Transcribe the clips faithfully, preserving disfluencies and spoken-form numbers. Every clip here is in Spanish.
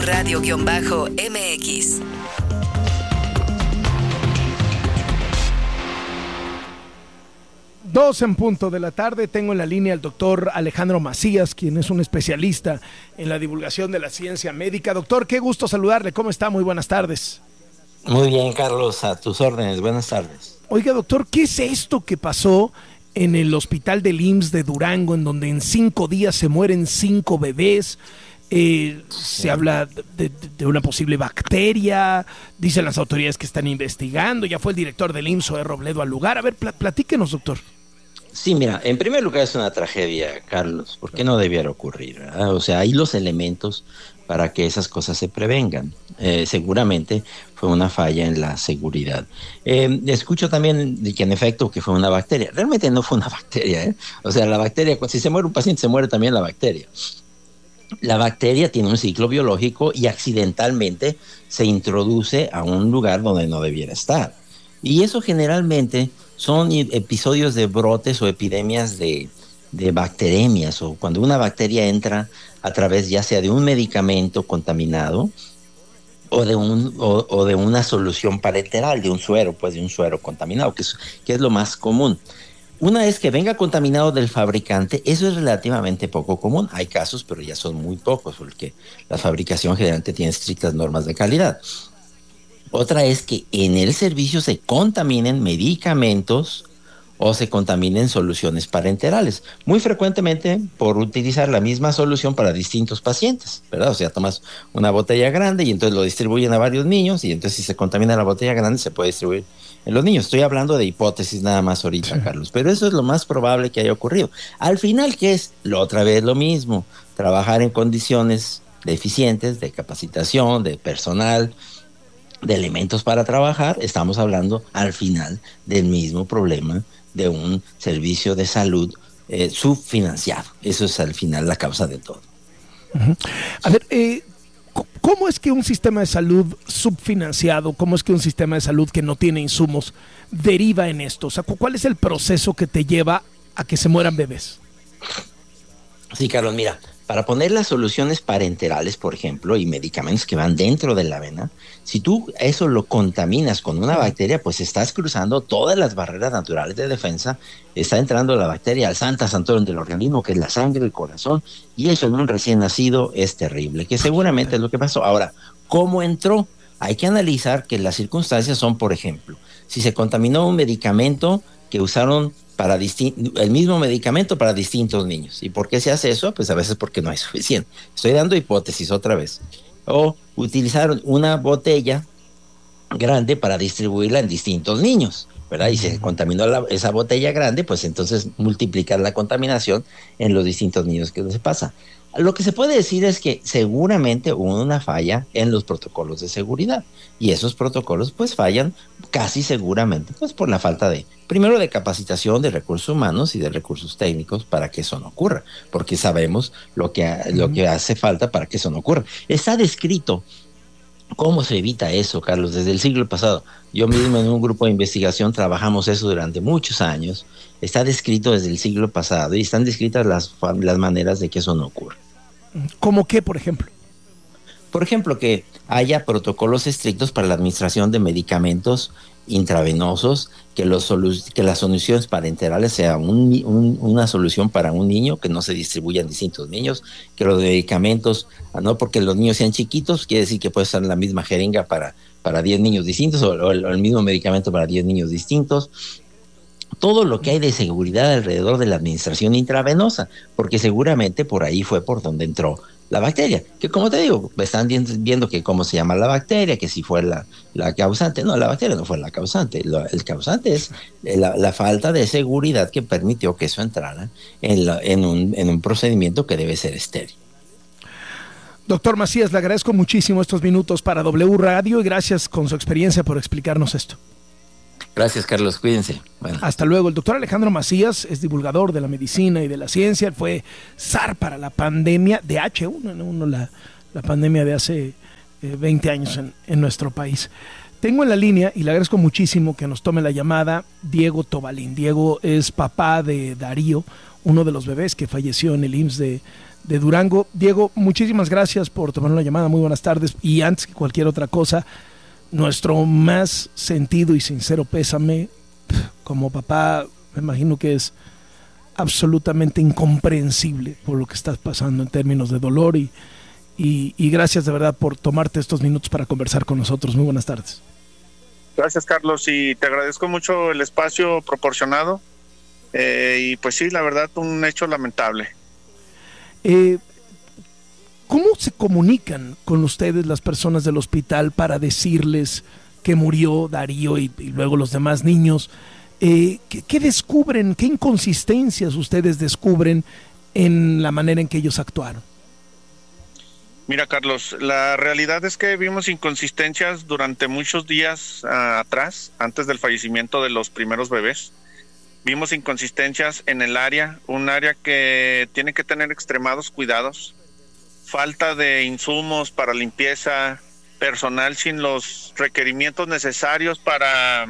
Radio-M X. Dos en punto de la tarde, tengo en la línea al doctor Alejandro Macías, quien es un especialista en la divulgación de la ciencia médica. Doctor, qué gusto saludarle, ¿cómo está? Muy buenas tardes. Muy bien, Carlos, a tus órdenes, buenas tardes. Oiga, doctor, ¿qué es esto que pasó en el hospital del I M S S de Durango, en donde en cinco días se mueren cinco bebés? Eh, se habla de, de, de una posible bacteria, dicen las autoridades que están investigando, ya fue el director del I M S S, Zoé Robledo, al lugar. A ver, pl- platíquenos, doctor. Sí, mira, en primer lugar es una tragedia, Carlos, porque no debiera ocurrir, ¿verdad? O sea, hay los elementos para que esas cosas se prevengan. Eh, seguramente fue una falla en la seguridad. Eh, escucho también de que en efecto que fue una bacteria. Realmente no fue una bacteria, ¿eh? O sea, la bacteria, si se muere un paciente, se muere también la bacteria. La bacteria tiene un ciclo biológico y accidentalmente se introduce a un lugar donde no debiera estar. Y eso generalmente son episodios de brotes o epidemias de, de bacteremias, o cuando una bacteria entra a través ya sea de un medicamento contaminado o de, un, o, o de una solución parenteral, de un suero, pues de un suero contaminado, que es, que es lo más común. Una vez que venga contaminado del fabricante, eso es relativamente poco común. Hay casos, pero ya son muy pocos, porque la fabricación generalmente tiene estrictas normas de calidad. Otra es que en el servicio se contaminen medicamentos o se contaminen soluciones parenterales. Muy frecuentemente por utilizar la misma solución para distintos pacientes, ¿verdad? O sea, tomas una botella grande y entonces lo distribuyen a varios niños, y entonces si se contamina la botella grande se puede distribuir en los niños. Estoy hablando de hipótesis nada más ahorita, sí, Carlos, pero eso es lo más probable que haya ocurrido. Al final, ¿qué es? Lo, otra vez lo mismo, trabajar en condiciones deficientes de capacitación, de personal, de elementos para trabajar. Estamos hablando al final del mismo problema de un servicio de salud eh, subfinanciado. Eso es al final la causa de todo. Uh-huh. A ver, eh, ¿cómo es que un sistema de salud subfinanciado, cómo es que un sistema de salud que no tiene insumos deriva en esto? O sea, ¿cuál es el proceso que te lleva a que se mueran bebés? Sí, Carlos, mira, para poner las soluciones parenterales, por ejemplo, y medicamentos que van dentro de la vena, si tú eso lo contaminas con una bacteria, pues estás cruzando todas las barreras naturales de defensa, está entrando la bacteria al Santa Santorum del organismo, que es la sangre, el corazón, y eso en un recién nacido es terrible, que seguramente es lo que pasó. Ahora, ¿cómo entró? Hay que analizar que las circunstancias son, por ejemplo, si se contaminó un medicamento que usaron para disti- el mismo medicamento para distintos niños. ¿Y por qué se hace eso? Pues a veces porque no hay suficiente. Estoy dando hipótesis otra vez. O utilizaron una botella grande para distribuirla en distintos niños, ¿verdad? Y se contaminó la, esa botella grande, pues entonces multiplicar la contaminación en los distintos niños que se pasa. Lo que se puede decir es que seguramente hubo una falla en los protocolos de seguridad, y esos protocolos pues fallan casi seguramente pues por la falta de, primero, de capacitación de recursos humanos y de recursos técnicos para que eso no ocurra, porque sabemos lo que, lo que hace falta para que eso no ocurra. Está descrito cómo se evita eso, Carlos, desde el siglo pasado. Yo mismo en un grupo de investigación trabajamos eso durante muchos años. Está descrito desde el siglo pasado y están descritas las, las maneras de que eso no ocurra. ¿Cómo qué, por ejemplo? Por ejemplo, que haya protocolos estrictos para la administración de medicamentos intravenosos, que, los solu- que las soluciones parenterales sean un, un, una solución para un niño, que no se distribuyan distintos niños, que los medicamentos, no porque los niños sean chiquitos, quiere decir que puede ser la misma jeringa para, para diez niños distintos, o, o, el, o el mismo medicamento para diez niños distintos. Todo lo que hay de seguridad alrededor de la administración intravenosa, porque seguramente por ahí fue por donde entró la bacteria, que como te digo, están viendo que cómo se llama la bacteria, que si fue la, la causante. No, la bacteria no fue la causante, lo, el causante es la, la falta de seguridad que permitió que eso entrara en, la, en, un, en un procedimiento que debe ser estéril. Doctor Macías, le agradezco muchísimo estos minutos para W Radio y gracias con su experiencia por explicarnos esto. Gracias, Carlos, cuídense. Bueno. Hasta luego. El doctor Alejandro Macías es divulgador de la medicina y de la ciencia. Él fue zar para la pandemia de hache uno ene uno, la, la pandemia de hace eh, veinte años en, en nuestro país. Tengo en la línea, y le agradezco muchísimo que nos tome la llamada, Diego Tobalín. Diego es papá de Darío, uno de los bebés que falleció en el I M S S de, de Durango. Diego, muchísimas gracias por tomar una llamada, muy buenas tardes, y antes que cualquier otra cosa, nuestro más sentido y sincero pésame. Como papá, me imagino que es absolutamente incomprensible por lo que estás pasando en términos de dolor, y, y, y gracias de verdad por tomarte estos minutos para conversar con nosotros. Muy buenas tardes. Gracias, Carlos, y te agradezco mucho el espacio proporcionado, eh, y pues sí, la verdad, un hecho lamentable. Eh, ¿Cómo se comunican con ustedes las personas del hospital para decirles que murió Darío y, y luego los demás niños? Eh, ¿qué, ¿Qué descubren, qué inconsistencias ustedes descubren en la manera en que ellos actuaron? Mira, Carlos, la realidad es que vimos inconsistencias durante muchos días uh, atrás, antes del fallecimiento de los primeros bebés. Vimos inconsistencias en el área, un área que tiene que tener extremados cuidados, falta de insumos para limpieza, personal sin los requerimientos necesarios para,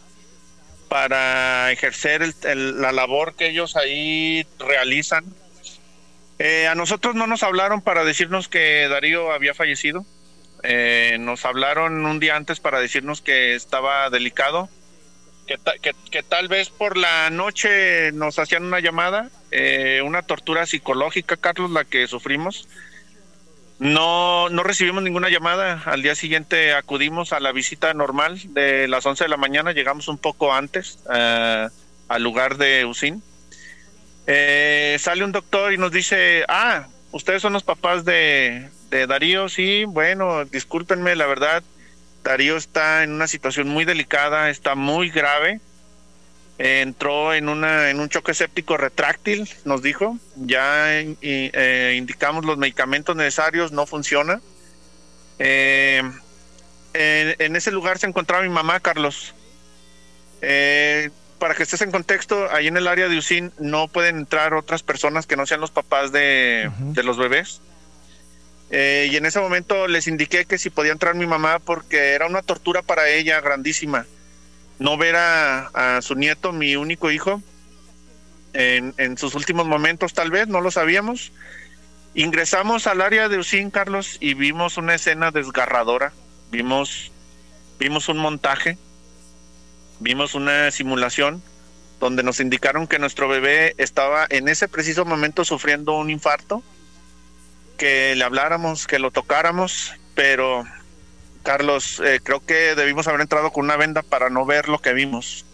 para ejercer el, el, la labor que ellos ahí realizan. Eh, a nosotros no nos hablaron para decirnos que Darío había fallecido. Eh, nos hablaron un día antes para decirnos que estaba delicado, que, ta, que, que tal vez por la noche nos hacían una llamada, eh, una tortura psicológica, Carlos, la que sufrimos. No, no recibimos ninguna llamada. Al día siguiente acudimos a la visita normal de las once de la mañana, llegamos un poco antes uh, al lugar de U S I N. Eh, sale un doctor y nos dice, ah, ustedes son los papás de, de Darío. Sí, bueno, discúlpenme, la verdad, Darío está en una situación muy delicada, está muy grave. Eh, entró en una en un choque séptico retráctil, nos dijo. Ya eh, eh, indicamos los medicamentos necesarios, no funciona. Eh, en, en ese lugar se encontraba mi mamá, Carlos. Eh, para que estés en contexto, ahí en el área de U S I N no pueden entrar otras personas que no sean los papás de, uh-huh. de los bebés. Eh, y en ese momento les indiqué que si podía entrar mi mamá, porque era una tortura para ella grandísima no ver a, a su nieto, mi único hijo, en, en sus últimos momentos, tal vez, no lo sabíamos. Ingresamos al área de U S I N, Carlos, y vimos una escena desgarradora. Vimos, vimos un montaje, vimos una simulación donde nos indicaron que nuestro bebé estaba en ese preciso momento sufriendo un infarto, que le habláramos, que lo tocáramos, pero Carlos, eh, creo que debimos haber entrado con una venda para no ver lo que vimos.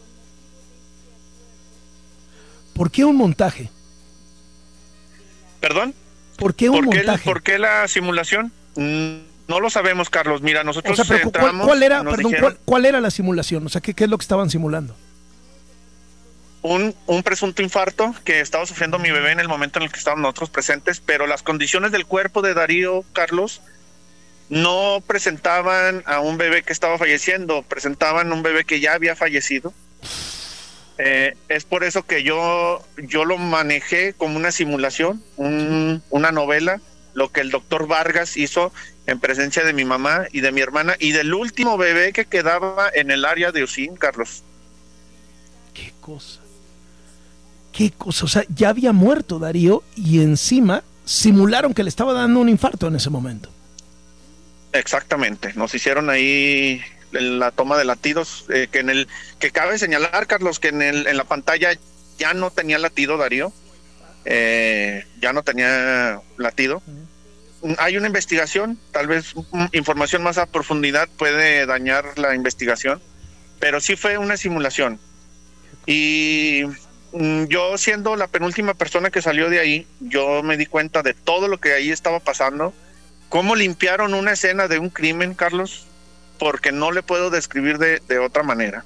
¿Por qué un montaje? ¿Perdón? ¿Por qué un ¿Por qué, montaje? ¿Por qué la simulación? No lo sabemos, Carlos. Mira, nosotros o sea, pero entramos, ¿cuál, cuál era, perdón, dijeron, ¿cuál, ¿cuál era la simulación? O sea, ¿qué, qué es lo que estaban simulando? Un, un presunto infarto que estaba sufriendo mi bebé en el momento en el que estábamos nosotros presentes, pero las condiciones del cuerpo de Darío, Carlos, no presentaban a un bebé que estaba falleciendo, presentaban un bebé que ya había fallecido. Eh, es por eso que yo, yo lo manejé como una simulación, un, una novela, lo que el doctor Vargas hizo en presencia de mi mamá y de mi hermana y del último bebé que quedaba en el área de U S I N, Carlos. Qué cosa, qué cosa, o sea, ya había muerto Darío y encima simularon que le estaba dando un infarto en ese momento. Exactamente, nos hicieron ahí la toma de latidos, eh, que en el que cabe señalar, Carlos, que en el en la pantalla ya no tenía latido Darío, eh, ya no tenía latido. Uh-huh. Hay una investigación, tal vez información más a profundidad puede dañar la investigación, pero sí fue una simulación. Y mm, yo siendo la penúltima persona que salió de ahí, yo me di cuenta de todo lo que ahí estaba pasando. ¿Cómo limpiaron una escena de un crimen, Carlos? Porque no le puedo describir de, de otra manera.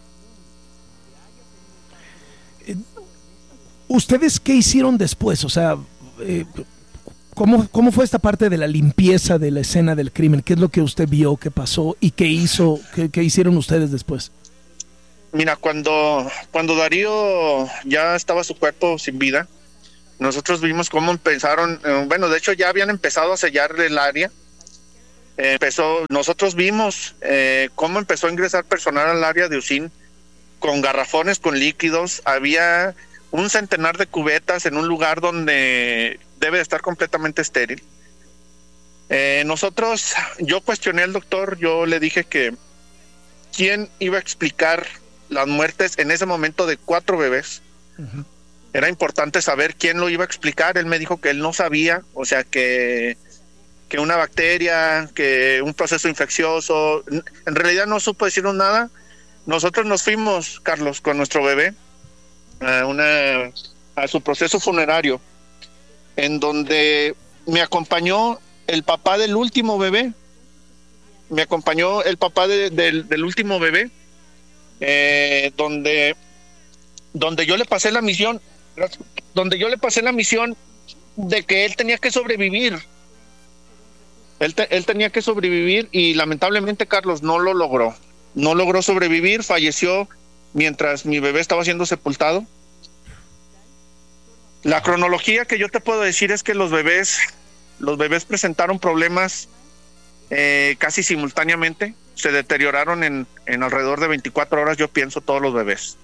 ¿Ustedes qué hicieron después? O sea, eh, ¿cómo, ¿cómo fue esta parte de la limpieza de la escena del crimen? ¿Qué es lo que usted vio que pasó y qué hizo, qué, qué hicieron ustedes después? Mira, cuando, cuando Darío ya estaba su cuerpo sin vida, nosotros vimos cómo empezaron, eh, bueno, de hecho ya habían empezado a sellar el área. Eh, empezó, nosotros vimos eh, cómo empezó a ingresar personal al área de U S I N con garrafones con líquidos. Había un centenar de cubetas en un lugar donde debe de estar completamente estéril. Eh, nosotros, yo cuestioné al doctor, yo le dije que quién iba a explicar las muertes en ese momento de cuatro bebés. Uh-huh. Era importante saber quién lo iba a explicar. Él me dijo que él no sabía, o sea que, que una bacteria, que un proceso infeccioso, en realidad no supo decirnos nada. Nosotros nos fuimos, Carlos, con nuestro bebé a, una, a su proceso funerario, en donde me acompañó el papá del último bebé, me acompañó el papá de, de, del último bebé, eh, donde, donde yo le pasé la misión, donde yo le pasé la misión de que él tenía que sobrevivir. Él, te, él tenía que sobrevivir y lamentablemente, Carlos, no lo logró. No logró sobrevivir, falleció mientras mi bebé estaba siendo sepultado. La cronología que yo te puedo decir es que los bebés, los bebés presentaron problemas eh, casi simultáneamente. Se deterioraron en, en alrededor de veinticuatro horas, yo pienso, todos los bebés.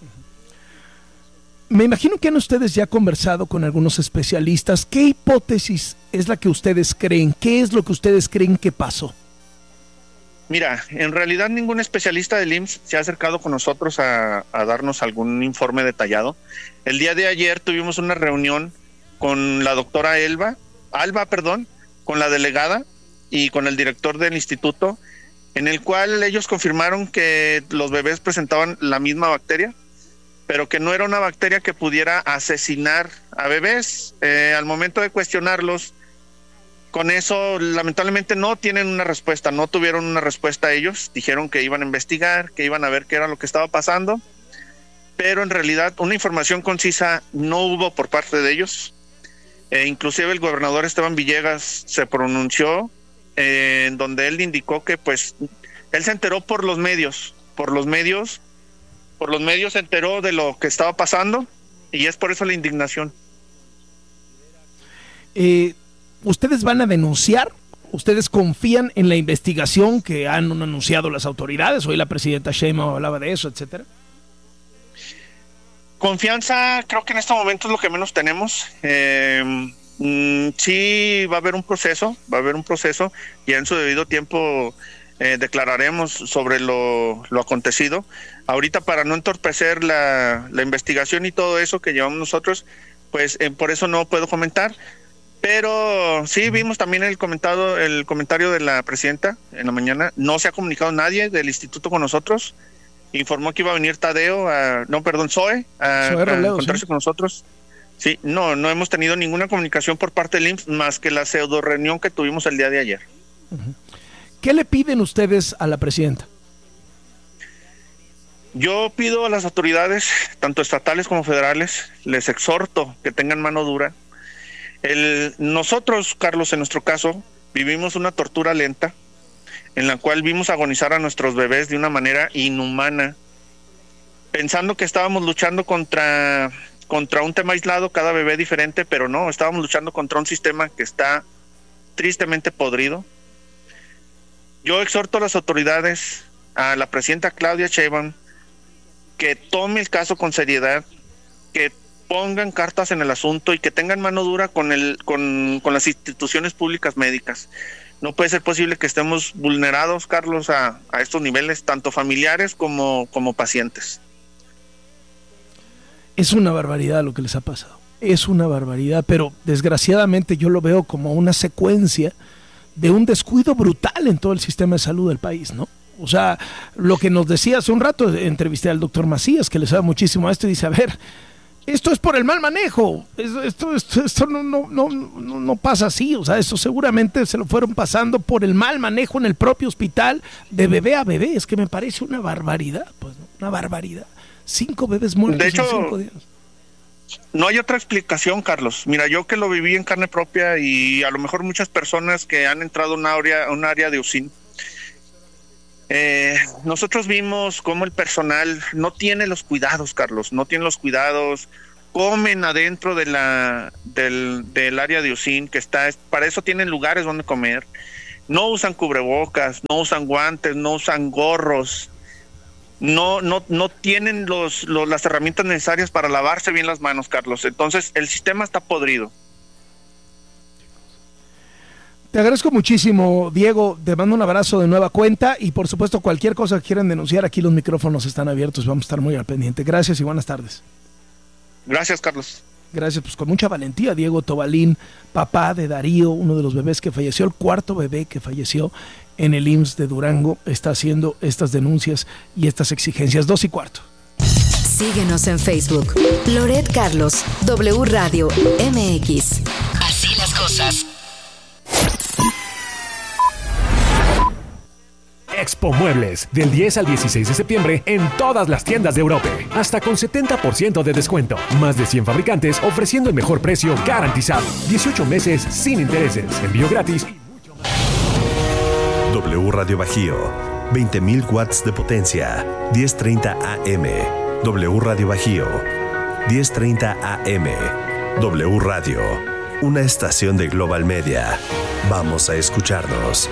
Me imagino que han ustedes ya conversado con algunos especialistas. ¿Qué hipótesis es la que ustedes creen? ¿Qué es lo que ustedes creen que pasó? Mira, en realidad ningún especialista del I M S S se ha acercado con nosotros a, a darnos algún informe detallado. El día de ayer tuvimos una reunión con la doctora Elba, Alba, perdón, con la delegada y con el director del instituto, en el cual ellos confirmaron que los bebés presentaban la misma bacteria, pero que no era una bacteria que pudiera asesinar a bebés. Eh, al momento de cuestionarlos, con eso lamentablemente no tienen una respuesta, no tuvieron una respuesta ellos, dijeron que iban a investigar, que iban a ver qué era lo que estaba pasando, pero en realidad una información concisa no hubo por parte de ellos. Eh, inclusive el gobernador Esteban Villegas se pronunció, eh, en donde él indicó que pues él se enteró por los medios, por los medios, por los medios se enteró de lo que estaba pasando y es por eso la indignación. Eh, ¿Ustedes van a denunciar? ¿Ustedes confían en la investigación que han anunciado las autoridades? Hoy la presidenta Sheinbaum hablaba de eso, etcétera. Confianza, creo que en este momento es lo que menos tenemos. Eh, mm, sí va a haber un proceso, va a haber un proceso y en su debido tiempo eh, declararemos sobre lo, lo acontecido. Ahorita, para no entorpecer la, la investigación y todo eso que llevamos nosotros, pues eh, por eso no puedo comentar. Pero sí vimos también el comentado, el comentario de la presidenta en la mañana. No se ha comunicado nadie del instituto con nosotros. Informó que iba a venir Tadeo, a, no, perdón, Zoe, a, Zoe Robledo, a encontrarse ¿sí? con nosotros. Sí, no, no hemos tenido ninguna comunicación por parte del I M S S más que la pseudo reunión que tuvimos el día de ayer. ¿Qué le piden ustedes a la presidenta? Yo pido a las autoridades, tanto estatales como federales, les exhorto que tengan mano dura. El, nosotros, Carlos, en nuestro caso, vivimos una tortura lenta en la cual vimos agonizar a nuestros bebés de una manera inhumana, pensando que estábamos luchando contra, contra un tema aislado, cada bebé diferente, pero no, estábamos luchando contra un sistema que está tristemente podrido. Yo exhorto a las autoridades, a la presidenta Claudia Sheinbaum, que tome el caso con seriedad, que pongan cartas en el asunto y que tengan mano dura con el con, con las instituciones públicas médicas. No puede ser posible que estemos vulnerados, Carlos, a, a estos niveles, tanto familiares como, como pacientes. Es una barbaridad lo que les ha pasado. Es una barbaridad, pero desgraciadamente yo lo veo como una secuencia de un descuido brutal en todo el sistema de salud del país, ¿no? O sea, lo que nos decía hace un rato, entrevisté al doctor Macías, que le sabe muchísimo a esto, y dice, a ver, esto es por el mal manejo, esto, esto, esto, esto no, no, no, no, no pasa así, o sea, esto seguramente se lo fueron pasando por el mal manejo en el propio hospital de bebé a bebé. Es que me parece una barbaridad, pues, ¿no? Una barbaridad. Cinco bebés muertos de hecho, en cinco días. No hay otra explicación, Carlos. Mira, yo que lo viví en carne propia y a lo mejor muchas personas que han entrado a un área, un área de U C I N, Eh, nosotros vimos cómo el personal no tiene los cuidados, Carlos, no tiene los cuidados, comen adentro de la del, del área de U C I N, que está, para eso tienen lugares donde comer, no usan cubrebocas, no usan guantes, no usan gorros, no no no tienen los, los las herramientas necesarias para lavarse bien las manos, Carlos. Entonces el sistema está podrido. Te agradezco muchísimo, Diego. Te mando un abrazo de nueva cuenta y por supuesto cualquier cosa que quieran denunciar, aquí los micrófonos están abiertos. Vamos a estar muy al pendiente. Gracias y buenas tardes. Gracias, Carlos. Gracias, pues con mucha valentía, Diego Tobalín, papá de Darío, uno de los bebés que falleció, el cuarto bebé que falleció en el I M S S de Durango, está haciendo estas denuncias y estas exigencias. Dos y cuarto. Síguenos en Facebook. Loret Carlos, W Radio M X. Así las cosas. Expo Muebles, del diez al dieciséis de septiembre en todas las tiendas de Europa. Hasta con setenta por ciento de descuento. Más de cien fabricantes ofreciendo el mejor precio garantizado. dieciocho meses sin intereses. Envío gratis. W Radio Bajío. veinte mil watts de potencia. diez treinta A M. W Radio Bajío. diez treinta A M. W Radio. Una estación de Global Media. Vamos a escucharnos.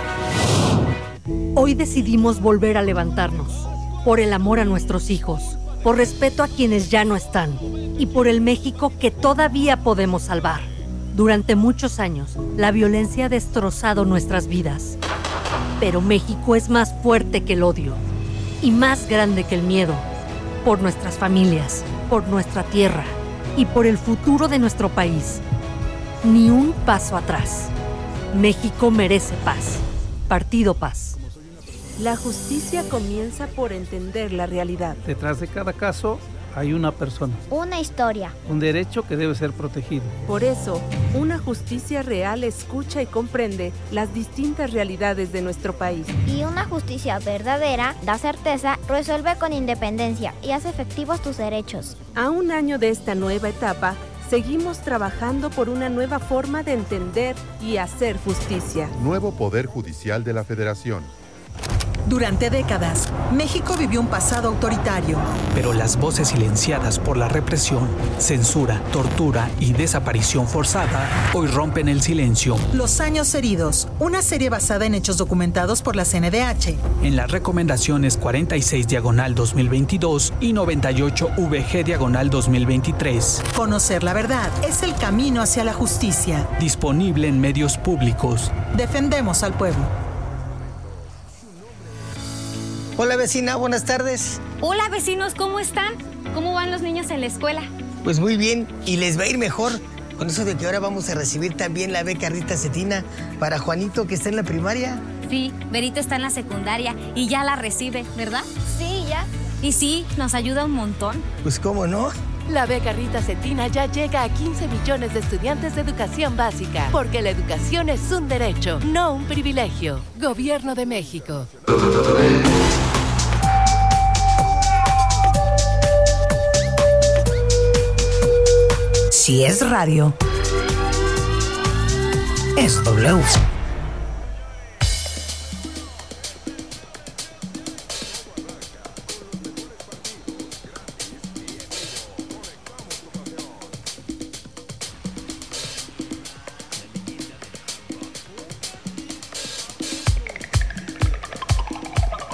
Hoy decidimos volver a levantarnos, por el amor a nuestros hijos, por respeto a quienes ya no están y por el México que todavía podemos salvar. Durante muchos años, la violencia ha destrozado nuestras vidas, pero México es más fuerte que el odio y más grande que el miedo, por nuestras familias, por nuestra tierra y por el futuro de nuestro país. Ni un paso atrás. México merece paz. Partido Paz. La justicia comienza por entender la realidad. Detrás de cada caso hay una persona. Una historia. Un derecho que debe ser protegido. Por eso, una justicia real escucha y comprende las distintas realidades de nuestro país. Y una justicia verdadera da certeza, resuelve con independencia y hace efectivos tus derechos. A un año de esta nueva etapa, seguimos trabajando por una nueva forma de entender y hacer justicia. Nuevo Poder Judicial de la Federación. Durante décadas, México vivió un pasado autoritario. Pero las voces silenciadas por la represión, censura, tortura y desaparición forzada hoy rompen el silencio. Los años heridos, una serie basada en hechos documentados por la C N D H. En las recomendaciones cuarenta y seis diagonal dos mil veintidós y noventa y ocho V G diagonal dos mil veintitrés. Conocer la verdad es el camino hacia la justicia. Disponible en medios públicos. Defendemos al pueblo. Hola vecina, buenas tardes. Hola vecinos, ¿cómo están? ¿Cómo van los niños en la escuela? Pues muy bien, y les va a ir mejor con eso de que ahora vamos a recibir también la beca Rita Cetina para Juanito que está en la primaria. Sí, Berito está en la secundaria y ya la recibe, ¿verdad? Sí, ya. Y sí, nos ayuda un montón. Pues cómo no. La beca Rita Cetina ya llega a quince millones de estudiantes de educación básica, porque la educación es un derecho, no un privilegio. Gobierno de México. Si es radio, es W.